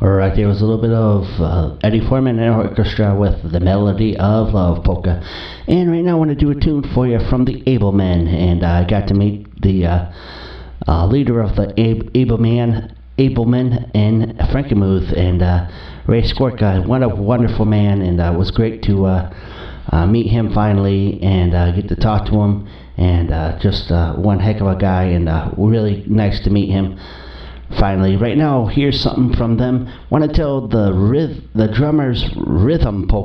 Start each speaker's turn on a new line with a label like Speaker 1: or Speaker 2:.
Speaker 1: Alright, there was a little bit of Eddie Foreman and Orchestra with the Melody of Love polka. And right now I want to do a tune for you from the Ablemen. And I got to meet the leader of the Ablemen in Frankenmuth, and Ray Skorka. What a wonderful man, and it was great to meet him finally and get to talk to him. And just one heck of a guy, and really nice to meet him. Finally, right now, here's something from them. Want to tell the drummer's rhythm polka.